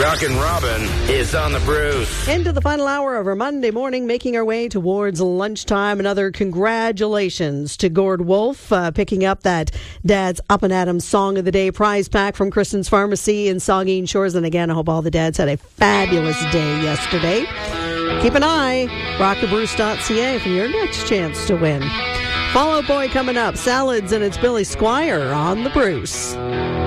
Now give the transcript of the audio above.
Rockin' Robin is on the Bruce. Into the final hour of our Monday morning, making our way towards lunchtime. Another congratulations to Gord Wolf, picking up that Dad's Up and Adams Song of the Day prize pack from Kristen's Pharmacy in Saugeen Shores. And again, I hope all the dads had a fabulous day yesterday. Keep an eye, rockthebruce.ca for your next chance to win. Fall Out Boy coming up, Salads, and it's Billy Squire on the Bruce.